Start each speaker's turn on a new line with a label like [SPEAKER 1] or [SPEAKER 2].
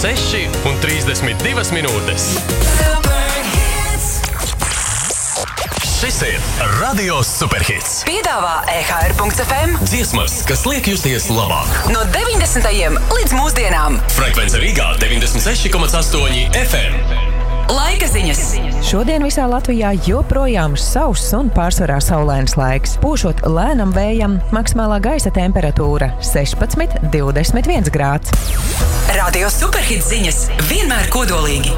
[SPEAKER 1] 6:32 minūtes. Šis ir Radio Superhits.
[SPEAKER 2] Piedāvā EHR.FM
[SPEAKER 1] Dziesmas, kas liek justies labāk.
[SPEAKER 2] no 90. līdz mūsdienām.
[SPEAKER 1] Frekvence Rīgā 96,8 FM.
[SPEAKER 2] Laika ziņas.
[SPEAKER 3] Šodien visā Latvijā joprojām sauss un pārsvarā saulains laiks. Pūšot lēnam vējam, maksimālā gaisa temperatūra 16–21 grāds.
[SPEAKER 2] Radio Superhits ziņas vienmēr kodolīgi.